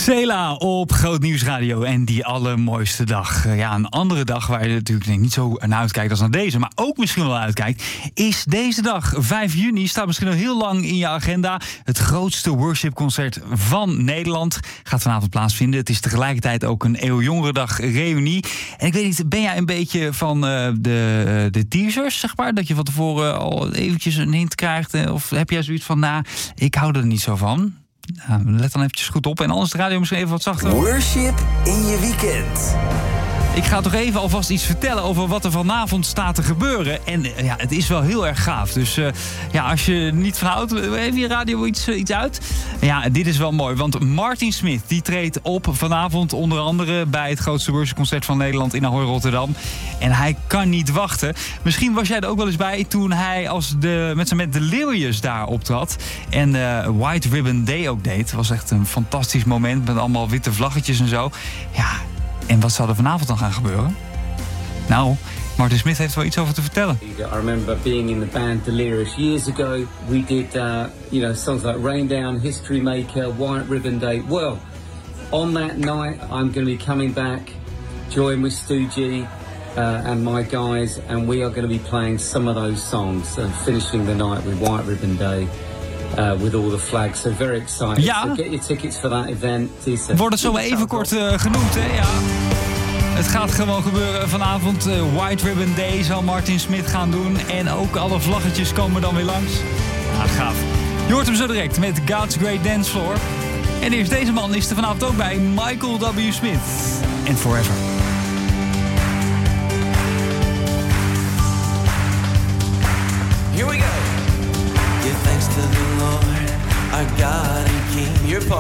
Cela op Groot Nieuws Radio en die allermooiste dag. Ja, een andere dag waar je natuurlijk niet zo naar uitkijkt als naar deze, maar ook misschien wel uitkijkt, is deze dag. 5 juni staat misschien al heel lang in je agenda. Het grootste worshipconcert van Nederland gaat vanavond plaatsvinden. Het is tegelijkertijd ook een eeuwjongerendag reunie. En ik weet niet, ben jij een beetje van de teasers, zeg maar? Dat je van tevoren al eventjes een hint krijgt? Of heb jij zoiets van, ik hou er niet zo van? Let dan eventjes goed op. En anders de radio misschien even wat zachter. Worship in je weekend. Ik ga toch even alvast iets vertellen over wat er vanavond staat te gebeuren. En ja, het is wel heel erg gaaf. Dus als je niet van houdt, even je radio iets uit. Ja, dit is wel mooi. Want Martin Smith die treedt op vanavond onder andere bij het grootste worshipconcert van Nederland in Ahoy Rotterdam. En hij kan niet wachten. Misschien was jij er ook wel eens bij toen hij met zijn Delirious daar optrad. En White Ribbon Day ook deed. Het was echt een fantastisch moment met allemaal witte vlaggetjes en zo. Ja. En wat zal er vanavond dan gaan gebeuren? Nou, Martin Smith heeft er wel iets over te vertellen. I remember being in the band Delirious years ago. We did, songs like Rain Down, History Maker, White Ribbon Day. Well, on that night, I'm going to be coming back, join with Stu G and my guys, and we are going to be playing some of those songs and finishing the night with White Ribbon Day. With all the flags, so very excited. Ja. So get your tickets for that event. Wordt het zo maar even kort genoemd, hè? Ja. Het gaat gewoon gebeuren vanavond. White Ribbon Day zal Martin Smith gaan doen. En ook alle vlaggetjes komen dan weer langs. Ja, gaaf. Je hoort hem zo direct met God's Great Dance Floor. En eerst deze man is er vanavond ook bij, Michael W. Smith. En Forever. Here we go. Give thanks to the Lord, our God and King. Your part.